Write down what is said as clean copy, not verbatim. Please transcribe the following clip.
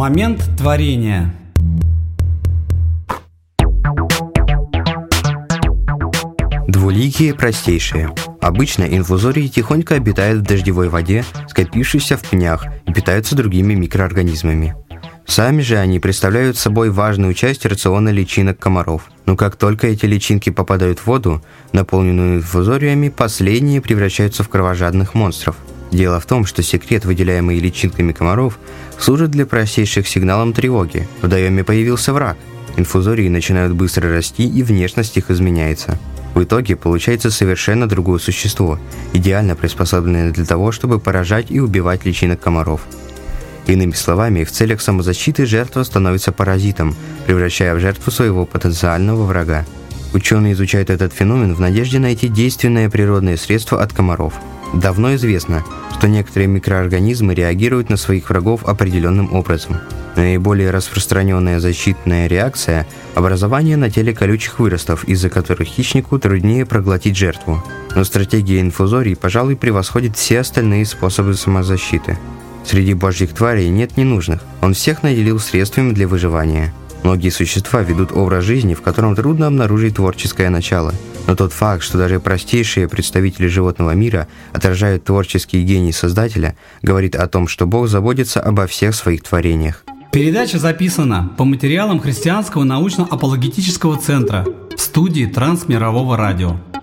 Момент творения. Двуликие простейшие. Обычно инфузории тихонько обитают в дождевой воде, скопившейся в пнях, и питаются другими микроорганизмами. Сами же они представляют собой важную часть рациона личинок комаров. Но как только эти личинки попадают в воду, наполненную инфузориями, последние превращаются в кровожадных монстров. Дело в том, что секрет, выделяемый личинками комаров, служит для простейших сигналом тревоги. В водоеме появился враг. Инфузории начинают быстро расти, и внешность их изменяется. В итоге получается совершенно другое существо, идеально приспособленное для того, чтобы поражать и убивать личинок комаров. Иными словами, в целях самозащиты жертва становится паразитом, превращая в жертву своего потенциального врага. Ученые изучают этот феномен в надежде найти действенное природное средство от комаров. Давно известно, что некоторые микроорганизмы реагируют на своих врагов определенным образом. Наиболее распространенная защитная реакция – образование на теле колючих выростов, из-за которых хищнику труднее проглотить жертву. Но стратегия инфузорий, пожалуй, превосходит все остальные способы самозащиты. Среди божьих тварей нет ненужных, он всех наделил средствами для выживания. Многие существа ведут образ жизни, в котором трудно обнаружить творческое начало. Но тот факт, что даже простейшие представители животного мира отражают творческий гений Создателя, говорит о том, что Бог заботится обо всех своих творениях. Передача записана по материалам Христианского научно-апологетического центра в студии Трансмирового радио.